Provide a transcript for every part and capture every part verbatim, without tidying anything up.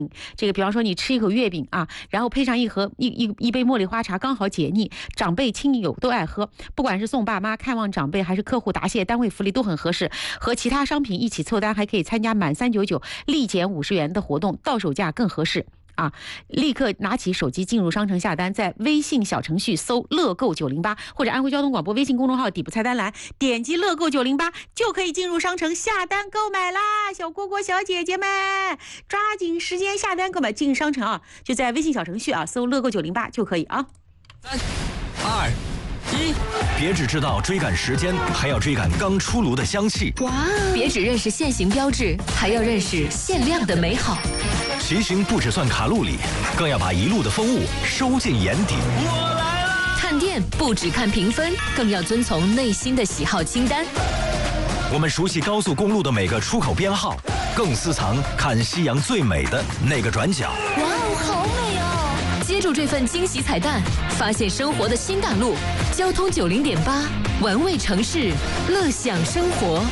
这个比方说你吃一口月饼啊，然后配上一盒一一一杯茉莉花茶，刚好解腻。长辈亲友都爱喝，不管是送爸妈、看望长辈，还是客户答谢、单位福利都很合适。和其他商品一起凑单，还可以参加满三九九立减五十元的活动，到手价更合适。啊！立刻拿起手机进入商城下单，在微信小程序搜乐购九零八或者安徽交通广播微信公众号底部菜单栏点击乐购九零八，就可以进入商城下单购买啦！小蝈蝈小姐姐们，抓紧时间下单购买，进商城啊，就在微信小程序啊搜乐购九零八就可以啊。 三二一，别只知道追赶时间，还要追赶刚出炉的香气。 哇！别只认识现行标志，还要认识限量的美好。 骑行不只算卡路里，更要把一路的风物收进眼底。 我来了！看店不只看评分，更要遵从内心的喜好清单。 我们熟悉高速公路的每个出口编号，更私藏看夕阳最美的那个转角。 哇哦，好美哦！接住这份惊喜彩蛋，发现生活的新大陆。交通九零点八，玩味城市，乐享生活。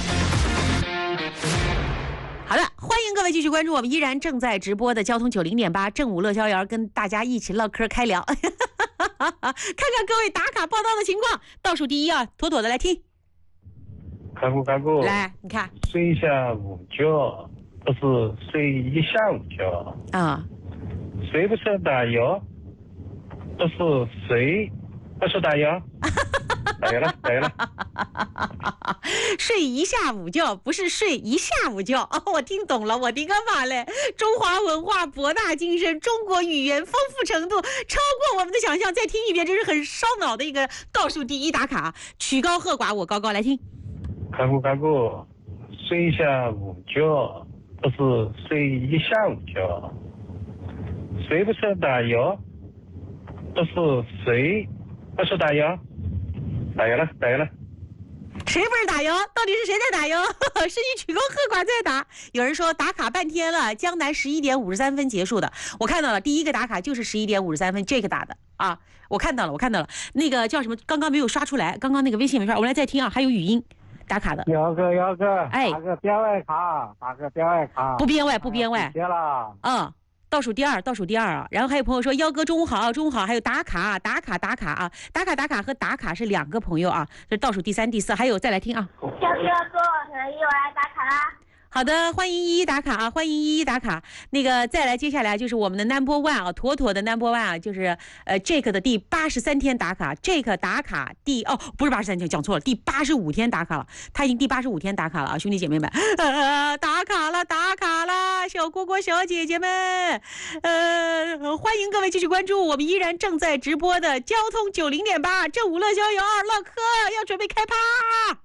好的，欢迎各位继续关注我们依然正在直播的交通九零点八正午乐逍遥，跟大家一起唠嗑开聊，看看各位打卡报道的情况。倒数第一啊，妥妥的来听。 开顾开顾， 来，你看， 睡下午觉，不是睡一下午觉啊， 睡不是打油，不是睡，不是打油。对了对了， 睡一下午觉不是睡一下午觉哦，我听懂了，我的个妈嘞！中华文化博大精深，中国语言丰富程度超过我们的想象。再听一遍，这是很烧脑的一个倒数第一打卡，曲高和寡，我高高，来听。 开顾开顾，睡下午觉不是睡一下午觉，睡不是打油，不是睡，不是打油。打油了，打油了！ 谁不是打油？到底是谁在打油？是你曲高和寡在打。有人说打卡半天了，江南十一点五十三分结束的。我看到了，第一个打卡就是十一点五十三分，这个打的啊，我看到了，我看到了。那个叫什么？刚刚没有刷出来，刚刚那个微信没刷，我们来再听啊，还有语音打卡的。 幺哥，幺哥， 哎， 打个标外卡，打个标外卡。 不编外，不编外。 别了。 嗯。倒数第二，倒数第二啊！然后还有朋友说：“幺哥中午好，中午好。”还有打卡，打卡，打卡啊！打卡，打卡和打卡是两个朋友啊。这是倒数第三、第四，还有再来听啊。 幺哥跟我可以，我来打卡啦。 好的，欢迎依依打卡啊！欢迎依依打卡。那个再来，接下来就是我们的 number one 啊，妥妥的 number one 啊，就是呃 Jake 的第八十三天打卡 ，Jake 打卡第哦不是八十三天，讲错了，第八十五天打卡了，他已经第八十五天打卡了啊，兄弟姐妹们，呃打卡了，打卡了，小蝈蝈小姐姐们，呃欢迎各位继续关注我们依然正在直播的交通九零点八正午乐逍遥唠嗑，要准备开趴。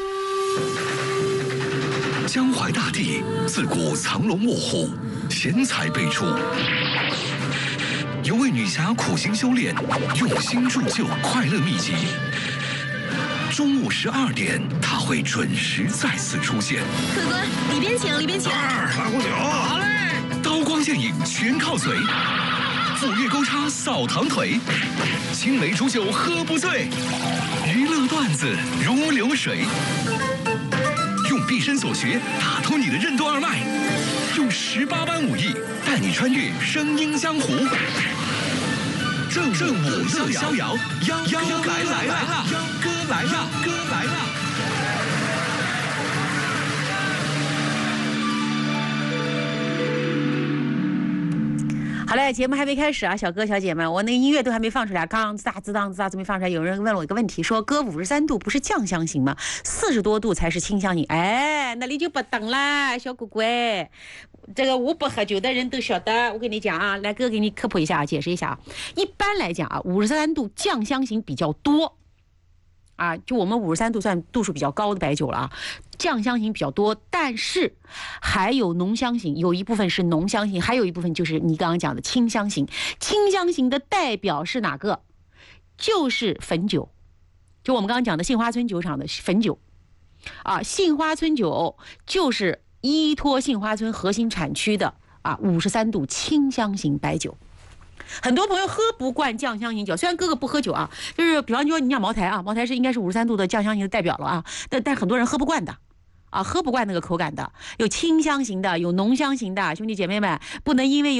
江淮大地自古藏龙卧虎，贤才辈出。有位女侠苦心修炼，用心铸就快乐秘籍。中午十二点，她会准时再次出现。 客官，里边请，里边请。 二来壶酒。好嘞。刀光剑影全靠嘴，斧钺钩叉扫堂腿，青梅煮酒喝不醉，娱乐段子如流水。用毕生所学打通你的任督二脉，用十八般武艺带你穿越声音江湖。正正午乐逍遥，幺幺来来来了，幺哥来了，哥来了。 好嘞，节目还没开始啊，小哥小姐们，我那音乐都还没放出来，刚滋哒滋当滋哒滋没放出来。有人问了我一个问题，说哥五十三度不是酱香型吗？四十多度才是清香型。哎，那你就不懂啦，小乖乖。这个我不喝酒的人都晓得，我跟你讲啊，来哥给你科普一下，解释一下啊。一般来讲啊，五十三度酱香型比较多。啊，就我们五十三度算度数比较高的白酒了啊，酱香型比较多，但是还有浓香型，有一部分是浓香型，还有一部分就是你刚刚讲的清香型。清香型的代表是哪个？就是汾酒，就我们刚刚讲的杏花村酒厂的汾酒啊，杏花村酒就是依托杏花村核心产区的啊五十三度清香型白酒。很多朋友喝不惯酱香型酒，虽然哥哥不喝酒啊，就是比方说你讲茅台啊，茅台是应该是五十三度的酱香型的代表了啊，但但很多人喝不惯的， 啊，喝不惯那个口感的，有清香型的，有浓香型的，兄弟姐妹们，不能因为有